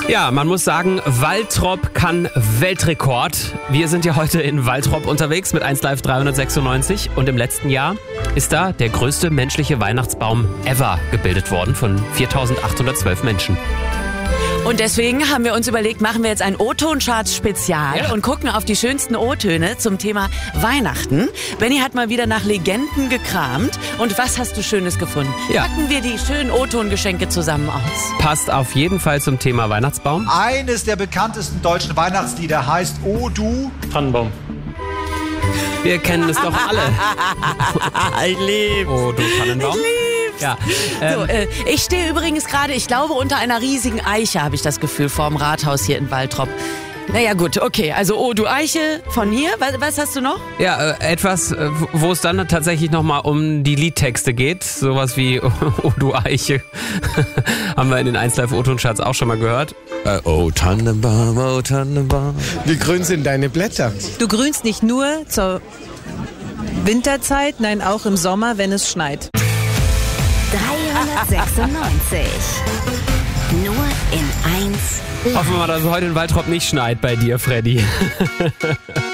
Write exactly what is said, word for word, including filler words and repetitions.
Ja, man muss sagen, Waltrop kann Weltrekord. Wir sind ja heute in Waltrop unterwegs mit eins Live dreihundertsechsundneunzig und im letzten Jahr ist da der größte menschliche Weihnachtsbaum ever gebildet worden von viertausendachthundertzwölf Menschen. Und deswegen haben wir uns überlegt, machen wir jetzt ein O-Ton-Charts-Spezial Ja. und gucken auf die schönsten O-Töne zum Thema Weihnachten. Benni hat mal wieder nach Legenden gekramt. Und was hast du Schönes gefunden? Ja. Packen wir die schönen O-Ton-Geschenke zusammen aus. Passt auf jeden Fall zum Thema Weihnachtsbaum. Eines der bekanntesten deutschen Weihnachtslieder heißt O du. Tannenbaum. Wir kennen es doch alle. Ich lieb's. Oh, du Tannenbaum. Ja, ähm, So, äh, ich stehe übrigens gerade, ich glaube, unter einer riesigen Eiche, habe ich das Gefühl, vorm Rathaus hier in Waltrop. Naja gut, okay, also oh, du Eiche von hier, was, was hast du noch? ja äh, etwas, äh, wo es dann tatsächlich nochmal um die Liedtexte geht. Sowas wie Oh, du Eiche. Haben wir in den eins Live O-Ton-Charts auch schon mal gehört. Äh, oh Tannenbaum, oh Tannenbaum. Wie grün sind deine Blätter? Du grünst nicht nur zur Winterzeit, nein, auch im Sommer, wenn es schneit. dreihundertsechsundneunzig. Nur in eins. Hoffen wir mal, dass es heute in Waltrop nicht schneit bei dir, Freddy.